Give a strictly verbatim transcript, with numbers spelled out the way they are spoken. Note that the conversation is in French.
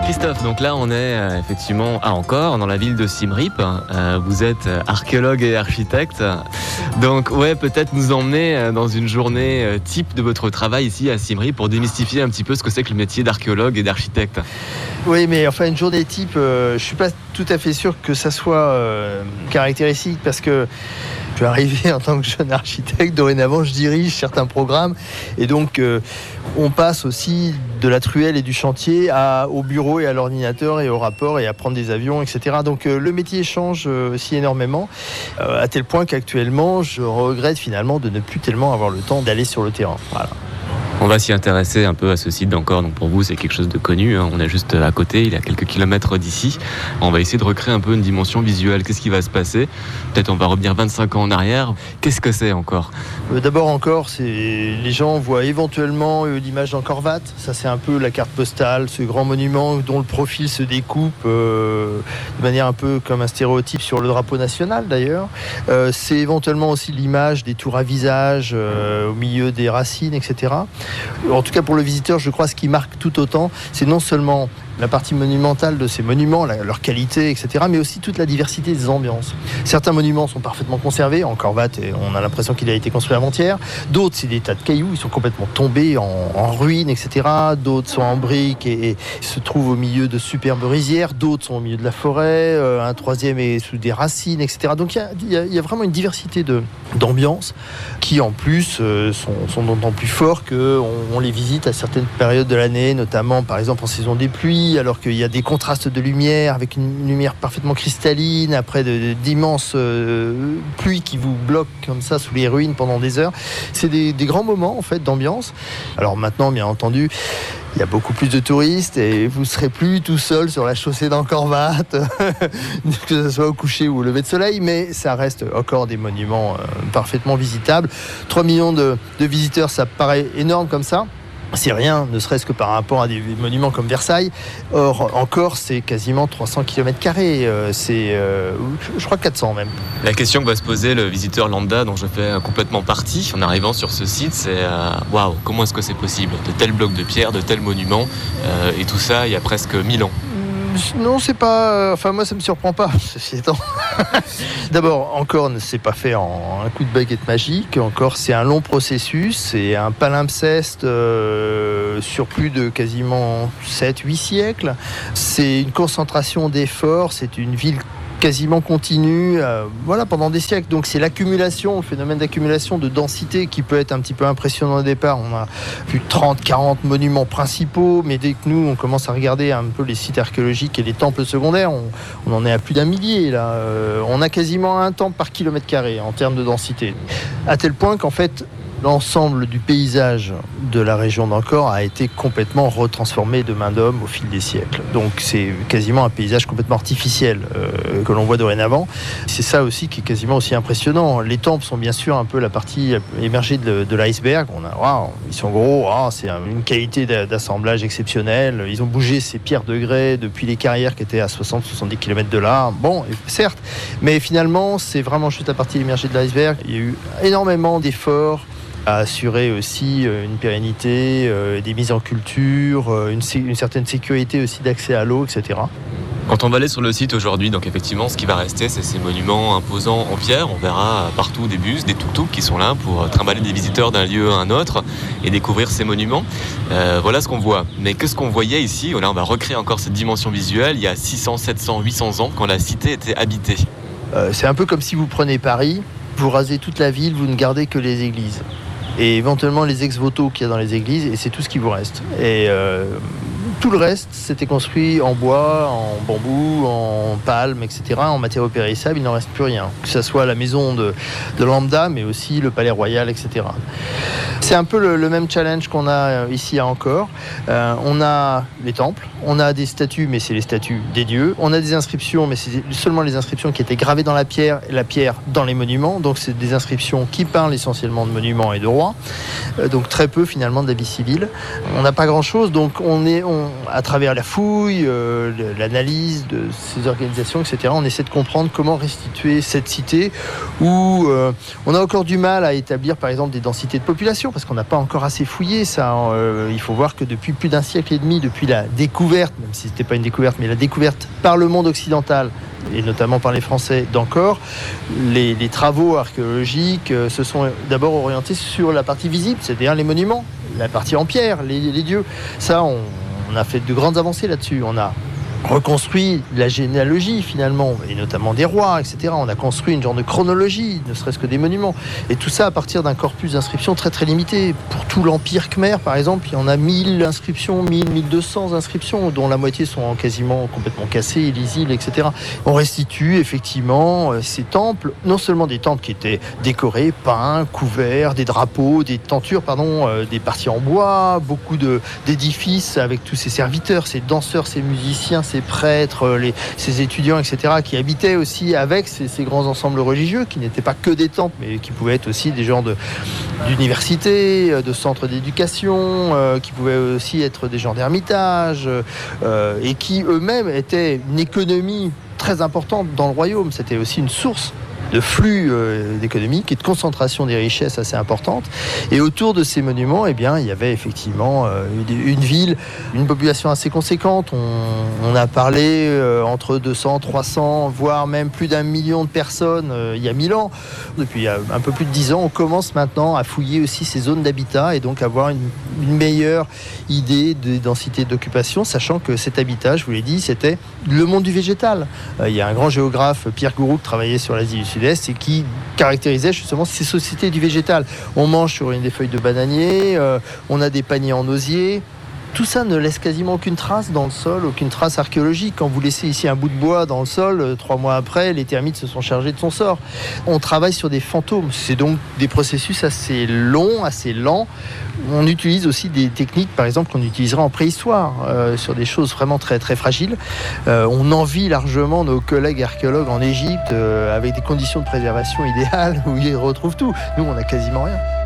Christophe, donc là on est euh, effectivement à Ancor, dans la ville de Siem Reap. Euh, vous êtes archéologue et architecte. Donc ouais, peut-être nous emmener euh, dans une journée euh, type de votre travail ici à Siem Reap pour démystifier un petit peu ce que c'est que le métier d'archéologue et d'architecte. Oui, mais enfin une journée type, euh, je suis pas tout à fait sûr que ça soit euh, caractéristique parce que je suis arrivé en tant que jeune architecte. Dorénavant, je dirige certains programmes et donc euh, on passe aussi de la truelle et du chantier à, au bureau et à l'ordinateur et au rapport et à prendre des avions, et cetera. Donc euh, le métier change euh, aussi énormément, euh, à tel point qu'actuellement, je regrette finalement de ne plus tellement avoir le temps d'aller sur le terrain. Voilà. On va s'y intéresser un peu à ce site d'Ancor. Donc pour vous, c'est quelque chose de connu. Hein. On est juste à côté, il est à quelques kilomètres d'ici. On va essayer de recréer un peu une dimension visuelle. Qu'est-ce qui va se passer ? Peut-être on va revenir vingt-cinq ans en arrière. Qu'est-ce que c'est Ancor ? euh, D'abord, Ancor, c'est... les gens voient éventuellement euh, l'image d'Angkor Wat. Ça, c'est un peu la carte postale, ce grand monument dont le profil se découpe euh, de manière un peu comme un stéréotype sur le drapeau national d'ailleurs. Euh, c'est éventuellement aussi l'image des tours à visage euh, au milieu des racines, et cetera. En tout cas pour le visiteur, je crois ce qui marque tout autant, c'est non seulement la partie monumentale de ces monuments, la, leur qualité, et cetera, mais aussi toute la diversité des ambiances. Certains monuments sont parfaitement conservés, Angkor Wat, et on a l'impression qu'il a été construit avant-hier. D'autres, c'est des tas de cailloux, ils sont complètement tombés en, en ruines, et cetera. D'autres sont en briques et, et se trouvent au milieu de superbes rizières. D'autres sont au milieu de la forêt. Euh, un troisième est sous des racines, et cetera. Donc il y, y, y a vraiment une diversité de, d'ambiances qui, en plus, euh, sont, sont d'autant plus forts qu'on on les visite à certaines périodes de l'année, notamment, par exemple, en saison des pluies, alors qu'il y a des contrastes de lumière avec une lumière parfaitement cristalline après de, de, d'immenses euh, pluies qui vous bloquent comme ça sous les ruines pendant des heures. C'est des, des grands moments en fait d'ambiance. Alors maintenant, bien entendu, il y a beaucoup plus de touristes et vous ne serez plus tout seul sur la chaussée d'Angkor Wat, que ce soit au coucher ou au lever de soleil, mais ça reste encore des monuments euh, parfaitement visitables. trois millions de, de visiteurs, ça paraît énorme comme ça. C'est rien, ne serait-ce que par rapport à des monuments comme Versailles. Or, Ancor, c'est quasiment trois cents kilomètres carrés. Euh, c'est, euh, je crois, quatre cents même. La question que va se poser le visiteur lambda, dont je fais complètement partie, en arrivant sur ce site, c'est waouh, wow, comment est-ce que c'est possible ? De tels blocs de pierre, de tels monuments, euh, et tout ça il y a presque mille ans. Non, c'est pas. Enfin, moi, ça me surprend pas, ceci étant. D'abord, Ancor ne s'est pas fait en un coup de baguette magique. Ancor, c'est un long processus, c'est un palimpseste euh, sur plus de quasiment sept huit siècles. C'est une concentration d'efforts, c'est une ville quasiment continue, euh, voilà, pendant des siècles. Donc c'est l'accumulation, le phénomène d'accumulation de densité qui peut être un petit peu impressionnant au départ. On a plus de trente quarante monuments principaux, mais dès que nous, on commence à regarder un peu les sites archéologiques et les temples secondaires, on, on en est à plus d'un millier, là. Euh, on a quasiment un temple par kilomètre carré en termes de densité. À tel point qu'en fait, l'ensemble du paysage de la région d'Ancor a été complètement retransformé de main d'homme au fil des siècles. Donc c'est quasiment un paysage complètement artificiel euh, que l'on voit dorénavant. C'est ça aussi qui est quasiment aussi impressionnant. Les temples sont bien sûr un peu la partie émergée de, de l'iceberg. On a, wow, ils sont gros, wow, c'est une qualité d'assemblage exceptionnelle. Ils ont bougé ces pierres de grès depuis les carrières qui étaient à soixante à soixante-dix kilomètres de là. Bon, certes, mais finalement c'est vraiment juste la partie émergée de l'iceberg. Il y a eu énormément d'efforts à assurer aussi une pérennité, euh, des mises en culture, euh, une, une certaine sécurité aussi d'accès à l'eau, et cetera. Quand on va aller sur le site aujourd'hui, donc effectivement, ce qui va rester, c'est ces monuments imposants en pierre. On verra partout des bus, des tuk-tuks qui sont là pour trimballer des visiteurs d'un lieu à un autre et découvrir ces monuments. Euh, voilà ce qu'on voit. Mais qu'est-ce qu'on voyait ici ? Là, on va recréer encore cette dimension visuelle. Il y a six cents, sept cents, huit cents ans, quand la cité était habitée. Euh, c'est un peu comme si vous prenez Paris, vous rasez toute la ville, vous ne gardez que les églises. Et éventuellement les ex-voto qu'il y a dans les églises, et c'est tout ce qui vous reste. Et euh, tout le reste, c'était construit en bois, en bambou, en palme, et cetera, en matériaux périssables, il n'en reste plus rien. Que ce soit la maison de, de Lambda, mais aussi le palais royal, et cetera. C'est un peu le, le même challenge qu'on a ici à Ancor. Euh, on a les temples, on a des statues, mais c'est les statues des dieux. On a des inscriptions, mais c'est seulement les inscriptions qui étaient gravées dans la pierre, et la pierre dans les monuments. Donc c'est des inscriptions qui parlent essentiellement de monuments et de rois. Euh, donc très peu finalement de la vie civile. On n'a pas grand-chose, donc on est, on, à travers la fouille, euh, l'analyse de ces organisations, et cetera, on essaie de comprendre comment restituer cette cité où euh, on a encore du mal à établir, par exemple, des densités de population, parce qu'on n'a pas encore assez fouillé ça. Euh, il faut voir que depuis plus d'un siècle et demi, depuis la découverte, même si ce n'était pas une découverte, mais la découverte par le monde occidental, et notamment par les Français d'Angkor, les, les travaux archéologiques euh, se sont d'abord orientés sur la partie visible, c'est-à-dire les monuments, la partie en pierre, les, les dieux. Ça, on, on a fait de grandes avancées là-dessus. On a reconstruit la généalogie finalement, et notamment des rois, et cetera. On a construit une genre de chronologie, ne serait-ce que des monuments. Et tout ça à partir d'un corpus d'inscriptions très très limité. Pour tout l'Empire Khmer, par exemple, il y en a mille inscriptions, mille, mille deux cents inscriptions, dont la moitié sont quasiment complètement cassées, illisibles, et cetera. On restitue effectivement ces temples, non seulement des temples qui étaient décorés, peints, couverts, des drapeaux, des tentures, pardon, euh, des parties en bois, beaucoup de, d'édifices avec tous ces serviteurs, ces danseurs, ces musiciens, ces prêtres, les, ces étudiants, et cetera, qui habitaient aussi avec ces, ces grands ensembles religieux, qui n'étaient pas que des temples, mais qui pouvaient être aussi des genres de, d'universités, de centres d'éducation, euh, qui pouvaient aussi être des genres d'ermitages, euh, et qui eux-mêmes étaient une économie très importante dans le royaume. C'était aussi une source de flux euh, économiques et de concentration des richesses assez importantes. Et autour de ces monuments, eh bien, il y avait effectivement euh, une, une ville, une population assez conséquente. On, on a parlé euh, entre deux cents, trois cents, voire même plus d'un million de personnes euh, il y a mille ans. Depuis euh, un peu plus de dix ans, on commence maintenant à fouiller aussi ces zones d'habitat et donc avoir une, une meilleure idée des densités d'occupation, sachant que cet habitat, je vous l'ai dit, c'était le monde du végétal. Euh, il y a un grand géographe, Pierre Gouroux, qui travaillait sur l'Asie du Sud-Est et qui caractérisait justement ces sociétés du végétal. On mange sur une des feuilles de bananier, euh, on a des paniers en osier. Tout ça ne laisse quasiment aucune trace dans le sol, aucune trace archéologique. Quand vous laissez ici un bout de bois dans le sol, euh, trois mois après, les termites se sont chargés de son sort. On travaille sur des fantômes. C'est donc des processus assez longs, assez lents. On utilise aussi des techniques, par exemple, qu'on utiliserait en préhistoire, euh, sur des choses vraiment très, très fragiles. Euh, on envie largement nos collègues archéologues en Égypte, euh, avec des conditions de préservation idéales, où ils retrouvent tout. Nous, on n'a quasiment rien.